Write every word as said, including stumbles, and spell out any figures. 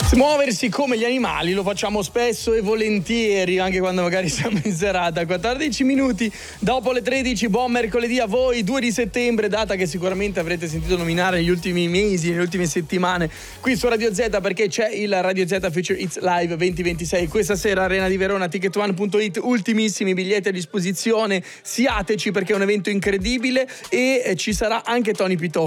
Muoversi come gli animali lo facciamo spesso e volentieri, anche quando magari siamo in serata. quattordici minuti dopo le tredici, buon mercoledì a voi, due di settembre, data che sicuramente avrete sentito nominare negli ultimi mesi, nelle ultime settimane qui su Radio Z, perché c'è il Radio Z Future Hits Live venti ventisei questa sera, Arena di Verona, ticket one punto it, ultimissimi biglietti a disposizione, siateci perché è un evento incredibile e ci sarà anche Tony Pitò.